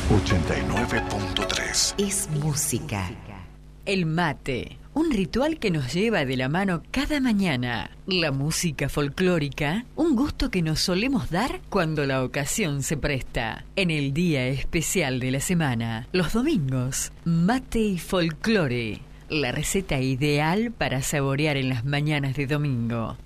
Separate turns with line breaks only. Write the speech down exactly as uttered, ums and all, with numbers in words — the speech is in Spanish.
ochenta y nueve punto tres.
Es música. El mate, un ritual que nos lleva de la mano cada mañana. La música folclórica, un gusto que nos solemos dar cuando la ocasión se presta. En el día especial de la semana, los domingos, mate y folclore. La receta ideal para saborear en las mañanas de domingo.